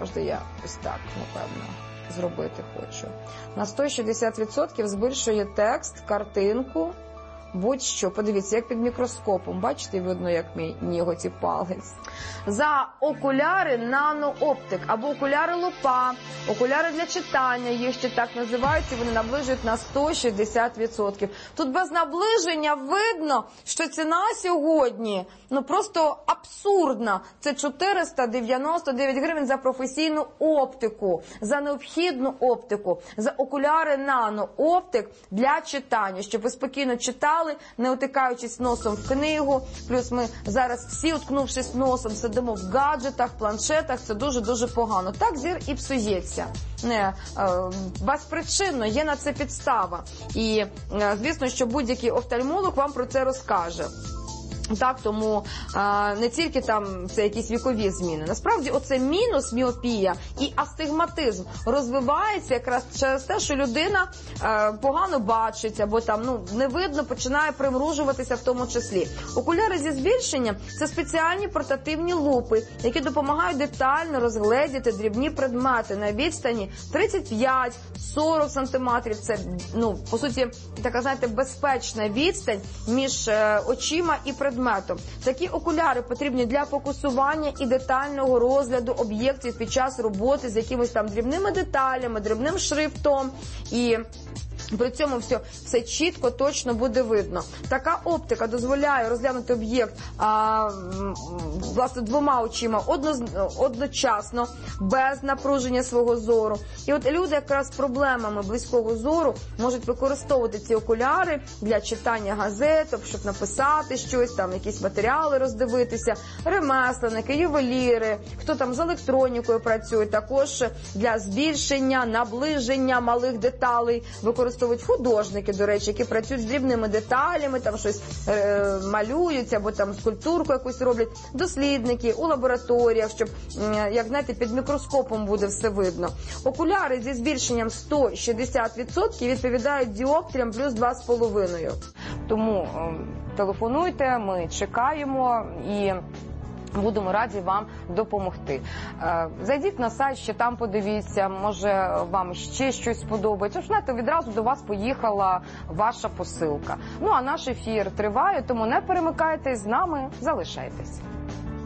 завжди я ось так, напевно, зробити хочу. На 160% збільшує текст, картинку, будь-що. Подивіться, як під мікроскопом. Бачите, видно, як мій ніготь і палець. За окуляри нанооптик або окуляри лупа, окуляри для читання, їх ще так називаються, вони наближують на 160%. Тут без наближення видно, що ціна сьогодні просто абсурдна. Це 499 гривень за професійну оптику, за необхідну оптику, за окуляри нанооптик для читання, щоб ви спокійно читали, не утикаючись носом в книгу. Плюс ми зараз всі, уткнувшись носом, сидимо в гаджетах, планшетах, це дуже-дуже погано. Так зір і псується. Безпричинно, є на це підстава. І, звісно, що будь-який офтальмолог вам про це розкаже. Так, тому не тільки там це якісь вікові зміни. Насправді оце мінус, міопія і астигматизм розвивається якраз через те, що людина погано бачить, або там не видно, починає примружуватися в тому числі. Окуляри зі збільшенням – це спеціальні портативні лупи, які допомагають детально розгледіти дрібні предмети на відстані 35-40 сантиметрів. Це, по суті, така, знаєте, безпечна відстань між очима і предметом. Такі окуляри потрібні для фокусування і детального розгляду об'єктів під час роботи з якимись там дрібними деталями, дрібним шрифтом, і при цьому все чітко, точно буде видно. Така оптика дозволяє розглянути об'єкт власне двома очима одночасно, без напруження свого зору. І от люди якраз з проблемами близького зору можуть використовувати ці окуляри для читання газет, щоб написати щось, там якісь матеріали роздивитися, ремесленники, ювеліри, хто там з електронікою працює, також для збільшення, наближення малих деталей використовують художники, до речі, які працюють з дрібними деталями, там щось малюють, або там скульптурку якусь роблять, дослідники у лабораторіях, щоб, як знаєте, під мікроскопом буде все видно. Окуляри зі збільшенням 160% відповідають діоптріям плюс 2,5. Тому телефонуйте, ми чекаємо і будемо раді вам допомогти. Зайдіть на сайт, ще там подивіться, може вам ще щось сподобається. Знаєте, відразу до вас поїхала ваша посилка. А наш ефір триває, тому не перемикайтесь, з нами залишайтесь.